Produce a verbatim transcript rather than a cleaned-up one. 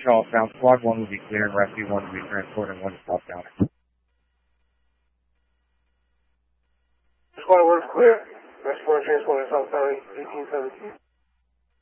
all sound. Squad one will be clear and rescue one will be transporting one to southbound. Squad one is clear. Rescue one transporting southbound eighteen seventeen.